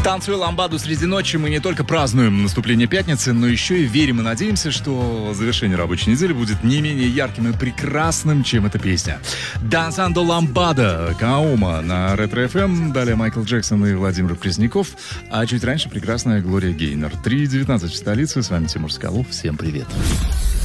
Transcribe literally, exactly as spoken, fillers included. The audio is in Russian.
Танцуя ламбаду среди ночи, мы не только празднуем наступление пятницы, но еще и верим и надеемся, что завершение рабочей недели будет не менее ярким и прекрасным, чем эта песня. Danzando Lambada, Каома на Ретро эф эм, далее Майкл Джексон и Владимир Пресняков, а чуть раньше прекрасная Глория Гейнер. три девятнадцать в столице, с вами Тимур Скалов, всем привет.